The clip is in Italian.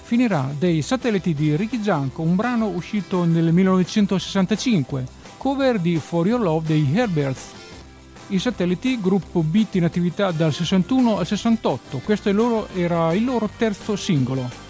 finirà dei Satelliti di Ricky Gianco, un brano uscito nel 1965, cover di For Your Love dei Herbers. I Satelliti, gruppo beat in attività dal 61 al 68, questo era il loro terzo singolo.